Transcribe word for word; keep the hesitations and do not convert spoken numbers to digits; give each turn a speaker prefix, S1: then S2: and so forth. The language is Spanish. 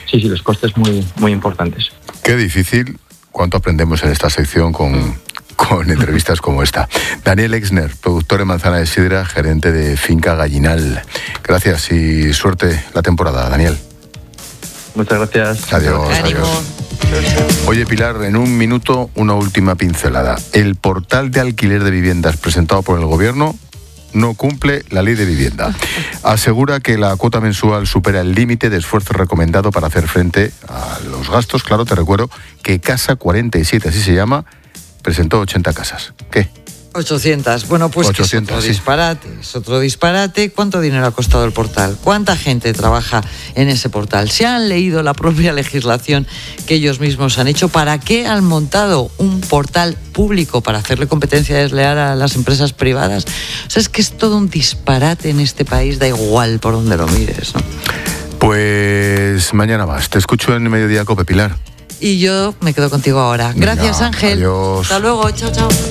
S1: sí, sí, los costes muy, muy importantes.
S2: Qué difícil, cuánto aprendemos en esta sección con, con entrevistas como esta. Daniel Exner, productor en Manzana de Sidra, gerente de Finca Gallinal. Gracias y suerte la temporada, Daniel.
S1: Muchas gracias.
S2: Adiós, adiós. Oye, Pilar, en un minuto una última pincelada. El portal de alquiler de viviendas presentado por el Gobierno no cumple la ley de vivienda. Asegura que la cuota mensual supera el límite de esfuerzo recomendado para hacer frente a los gastos. Claro, te recuerdo que Casa cuarenta y siete, así se llama, presentó ochenta casas. ¿Qué?
S3: ochocientas. Bueno, pues
S2: ochocientas,
S3: que es otro
S2: sí.
S3: disparate. Es otro disparate. ¿Cuánto dinero ha costado el portal? ¿Cuánta gente trabaja en ese portal? ¿Se han leído la propia legislación que ellos mismos han hecho? ¿Para qué han montado un portal público? ¿Para hacerle competencia desleal a las empresas privadas? O sea, es que es todo un disparate en este país, da igual por donde lo mires, ¿no?
S2: Pues mañana más. Te escucho en Mediodía Cope, Pilar.
S3: Y yo me quedo contigo ahora. Gracias,
S2: Venga,
S3: Ángel.
S2: adiós.
S3: Hasta luego. Chao, chao.